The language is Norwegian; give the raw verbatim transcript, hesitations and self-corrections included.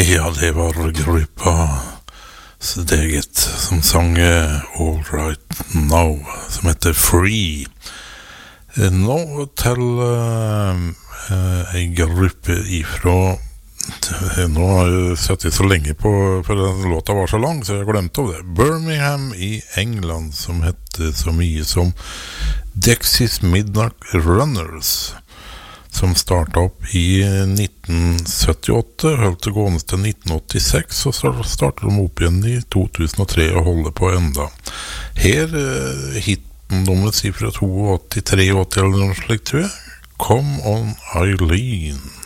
Ja, det var gruppa Steget som sang All Right Now, som heter Free. Nå til uh, en gruppe ifra, nå har jeg sett det så lenge på, for den låta var så lang, så jeg glemte av det. Birmingham i England, som heter så mye som Dexys Midnight Runners, som startet opp i nitten syttiåtte, holdt det gående til nitten åttiseks, og så startet de opp igjen i to tusen og tre og holder på enda. Her eh, hitten nummeret sier fra åttito, tre åtti eller noe slikt, tror jeg. Come on, Eileen.